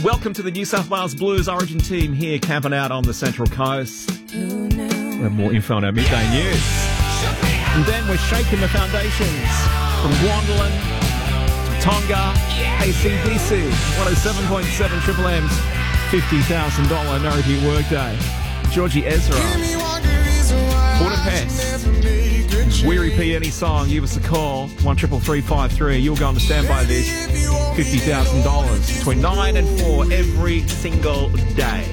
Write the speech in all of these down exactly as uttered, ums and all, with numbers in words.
Welcome to the New South Wales Blues Origin team here, camping out on the Central Coast. We have more info on our midday news. And then we're shaking the foundations from Gwendolyn to Tonga, A C D C, one oh seven point seven Triple M's fifty thousand dollars Nority Workday. Georgie Ezra, Budapest, Weary P, any song, give us a call, one triple three five three. You'll go on to stand by this, fifty thousand dollars between nine and four every single day.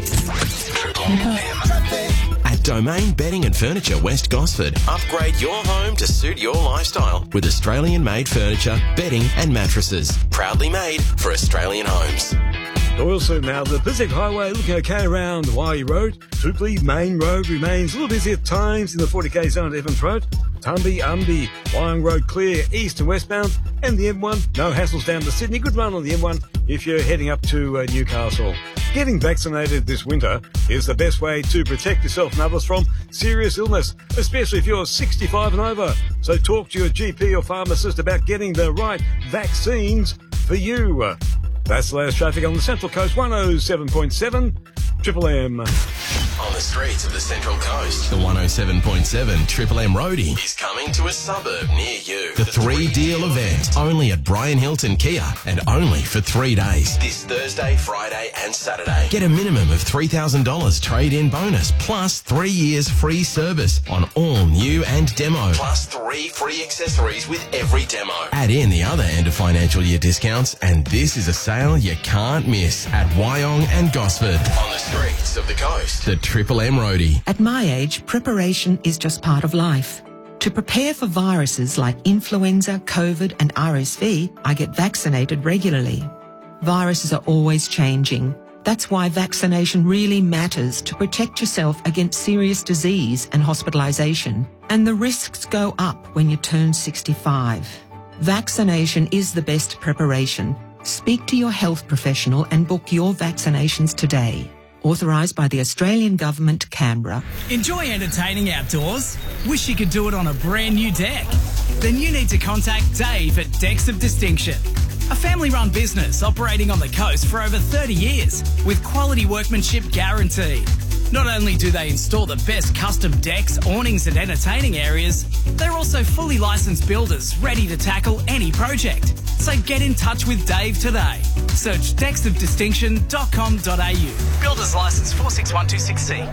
At Domain Bedding and Furniture West Gosford, upgrade your home to suit your lifestyle with Australian-made furniture, bedding and mattresses. Proudly made for Australian homes. Also now, the Pacific Highway looking okay around the Waihi Road. Tupelo Main Road remains a little busy at times in the forty K zone at Evans Road. Tumby, Umby, Wyong Road clear east and westbound. And the M one, no hassles down to Sydney. Good run on the M one if you're heading up to uh, Newcastle. Getting vaccinated this winter is the best way to protect yourself and others from serious illness, especially if you're sixty-five and over. So talk to your G P or pharmacist about getting the right vaccines for you. That's the latest traffic on the Central Coast, one oh seven point seven Triple M. On the streets of the Central Coast, the one oh seven point seven Triple M Roadie is coming to a suburb near you. The Three Deal event, only at Brian Hilton Kia and only for three days. This Thursday, Friday and Saturday. Get a minimum of three thousand dollars trade-in bonus plus three years free service on all new and demo. Plus three free accessories with every demo. Add in the other end of financial year discounts and this is a sale you can't miss at Wyong and Gosford. On the streets of the coast, the Triple M Roadie. At my age, preparation is just part of life. To prepare for viruses like influenza, COVID and R S V, I get vaccinated regularly. Viruses are always changing. That's why vaccination really matters to protect yourself against serious disease and hospitalisation. And the risks go up when you turn sixty-five. Vaccination is the best preparation. Speak to your health professional and book your vaccinations today. Authorised by the Australian Government, Canberra. Enjoy entertaining outdoors? Wish you could do it on a brand new deck? Then you need to contact Dave at Decks of Distinction. A family-run business operating on the coast for over thirty years with quality workmanship guaranteed. Not only do they install the best custom decks, awnings and entertaining areas, they're also fully licensed builders ready to tackle any project. So get in touch with Dave today. Search decks of distinction dot com dot a u. Builders licence four six one two six C.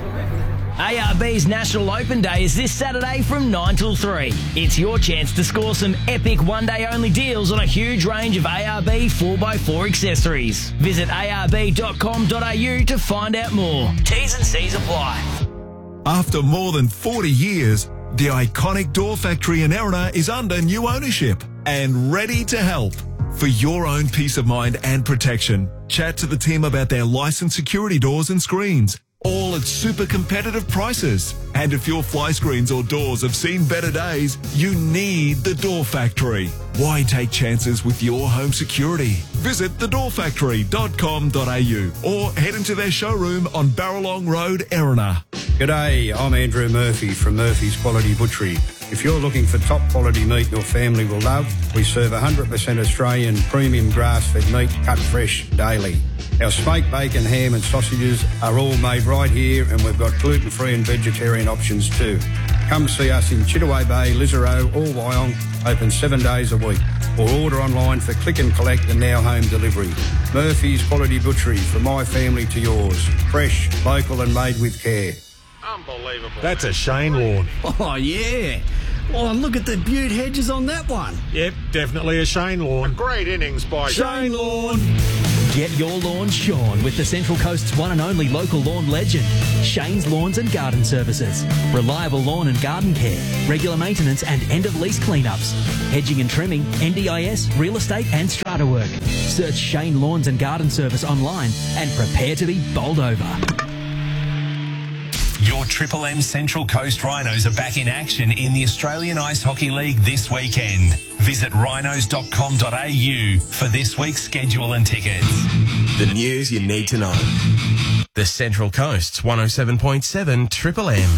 A R B's National Open Day is this Saturday from nine till three. It's your chance to score some epic one-day-only deals on a huge range of A R B four by four accessories. Visit a r b dot com dot a u to find out more. T's and C's apply. After more than forty years, the iconic Door Factory in Erina is under new ownership and ready to help. For your own peace of mind and protection, chat to the team about their licensed security doors and screens, all at super competitive prices. And if your fly screens or doors have seen better days, you need the Door Factory. Why take chances with your home security? Visit the door factory dot com dot a u or head into their showroom on Barralong Road, Erina. G'day, I'm Andrew Murphy from Murphy's Quality Butchery. If you're looking for top quality meat your family will love, we serve one hundred percent Australian premium grass-fed meat cut fresh daily. Our smoked bacon, ham and sausages are all made right here and we've got gluten-free and vegetarian options too. Come see us in Chittaway Bay, Lisarow or Wyong, open seven days a week. Or order online for click and collect and now home delivery. Murphy's Quality Butchery, from my family to yours. Fresh, local and made with care. Unbelievable. That's a Shane lawn. Oh, yeah. Oh, look at the Butte hedges on that one. Yep, definitely a Shane lawn. A great innings by Shane lawn. Get your lawn shorn with the Central Coast's one and only local lawn legend, Shane's Lawns and Garden Services. Reliable lawn and garden care, regular maintenance and end-of-lease cleanups, hedging and trimming, N D I S, real estate and strata work. Search Shane Lawns and Garden Service online and prepare to be bowled over. Your Triple M Central Coast Rhinos are back in action in the Australian Ice Hockey League this weekend. Visit rhinos dot com dot a u for this week's schedule and tickets. The news you need to know. The Central Coast's one oh seven point seven Triple M.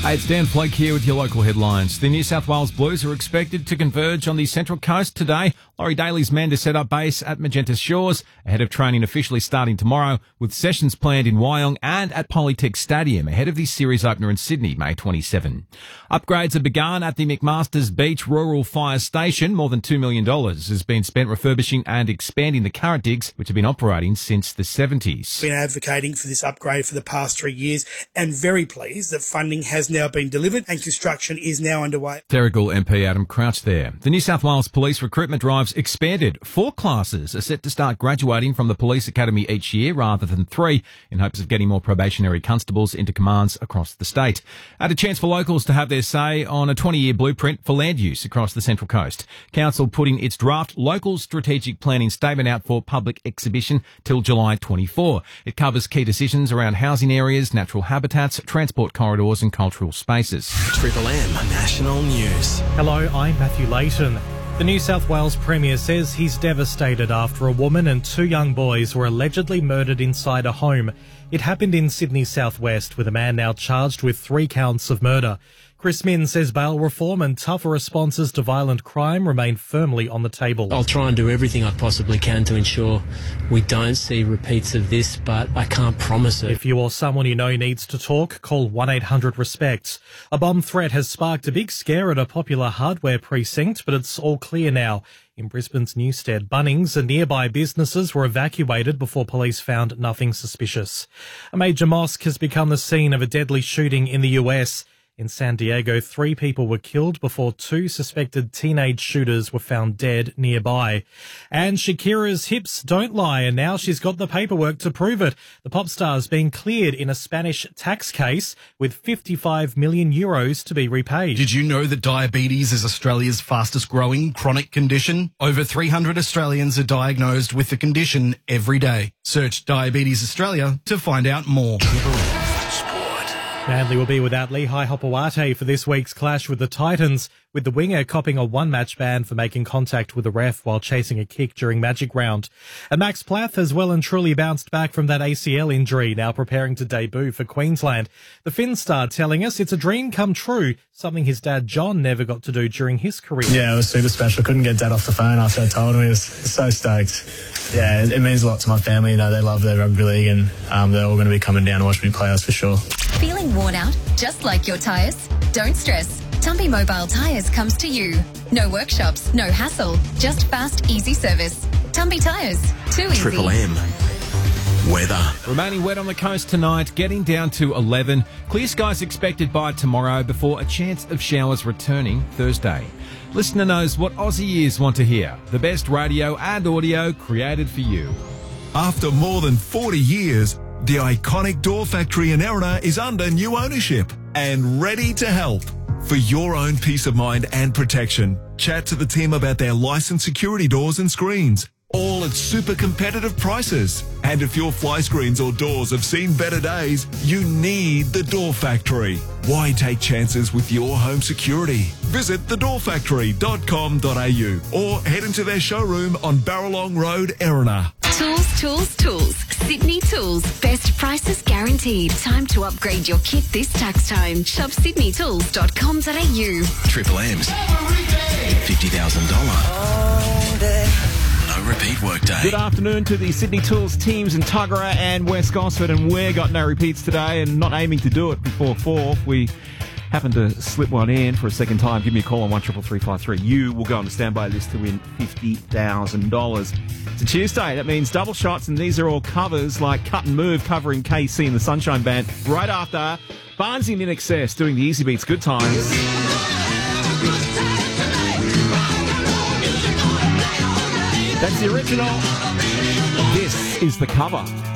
Hey, it's Dan Flake here with your local headlines. The New South Wales Blues are expected to converge on the Central Coast today. Laurie Daly's men to set up base at Magenta Shores ahead of training officially starting tomorrow, with sessions planned in Wyong and at Polytech Stadium ahead of the series opener in Sydney, May twenty-seventh. Upgrades have begun at the McMaster's Beach Rural Fire Station. More than two million dollars has been spent refurbishing and expanding the current digs, which have been operating since the seventies. Been advocating for this upgrade for the past three years and very pleased that funding has now been delivered and construction is now underway. Terrigal M P Adam Crouch there. The New South Wales Police recruitment drive's expanded. Four classes are set to start graduating from the Police Academy each year rather than three, in hopes of getting more probationary constables into commands across the state. And a chance for locals to have their say on a twenty-year blueprint for land use across the Central Coast. Council putting its draft local strategic planning statement out for public exhibition till July twenty-fourth. It covers key decisions around housing areas, natural habitats, transport corridors and cultural spaces. Triple M National News. Hello, I'm Matthew Layton. The New South Wales Premier says he's devastated after a woman and two young boys were allegedly murdered inside a home. It happened in Sydney's southwest, with a man now charged with three counts of murder. Chris Min says bail reform and tougher responses to violent crime remain firmly on the table. I'll try and do everything I possibly can to ensure we don't see repeats of this, but I can't promise it. If you or someone you know needs to talk, call one eight hundred RESPECT. A bomb threat has sparked a big scare at a popular hardware precinct, but it's all clear now. In Brisbane's Newstead, Bunnings and nearby businesses were evacuated before police found nothing suspicious. A major mosque has become the scene of a deadly shooting in the U S. In San Diego, three people were killed before two suspected teenage shooters were found dead nearby. And Shakira's hips don't lie, and now she's got the paperwork to prove it. The pop star's been cleared in a Spanish tax case with fifty-five million euros to be repaid. Did you know that diabetes is Australia's fastest growing chronic condition? Over three hundred Australians are diagnosed with the condition every day. Search Diabetes Australia to find out more. Manly will be without Lehigh Hopewate for this week's clash with the Titans, with the winger copping a one-match ban for making contact with the ref while chasing a kick during Magic Round. And Max Plath has well and truly bounced back from that A C L injury, now preparing to debut for Queensland. The Finn star telling us it's a dream come true, something his dad John never got to do during his career. Yeah, it was super special. Couldn't get Dad off the phone after I told him. He was so stoked. Yeah, it, it means a lot to my family. You know, they love their rugby league, and um, they're all going to be coming down to watch me play, that's for sure. Feeling worn out, just like your tyres? Don't stress. Tumpy Mobile Tyres comes to you. No workshops, no hassle, just fast, easy service. Tumpy Tyres, too easy. Triple M. Weather. Remaining wet on the coast tonight, getting down to eleven. Clear skies expected by tomorrow before a chance of showers returning Thursday. Listener knows what Aussie ears want to hear. The best radio and audio created for you. After more than forty years, the iconic Door Factory in Erina is under new ownership and ready to help. For your own peace of mind and protection, chat to the team about their licensed security doors and screens, all at super competitive prices. And if your fly screens or doors have seen better days, you need the Door Factory. Why take chances with your home security? Visit the door factory dot com dot a u or head into their showroom on Barralong Road, Erina. Tools, tools, tools. Sydney Tools. Best prices guaranteed. Time to upgrade your kit this tax time. Shop sydney tools dot com dot a u. Triple M's fifty thousand dollars. No repeat workday. Good afternoon to the Sydney Tools teams in Tuggerah and West Gosford, and we've got no repeats today and not aiming to do it before four. We happen to slip one in for a second time. Give me a call on one triple three five three. You will go on the standby list to win fifty thousand dollars. It's a Tuesday. That means double shots, and these are all covers like Cut and Move covering K C and the Sunshine Band. Right after Barnsley and In Excess doing the Easy Beats Good Times. That's the original. This is the cover.